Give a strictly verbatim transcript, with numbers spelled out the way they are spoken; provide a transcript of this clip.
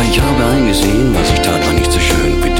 Ich habe eingesehen, was ich tat, war nicht so schön. Wie